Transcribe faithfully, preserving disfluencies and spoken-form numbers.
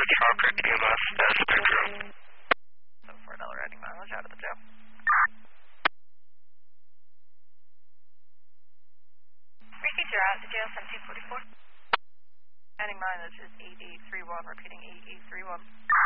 Hawker T M S, uh, Spectrum. seven four Delaware, adding mileage out of the jail. Repeat zero out of the jail, seventeen forty-four. Adding mileage is eight eight three one, repeating eight eight three one.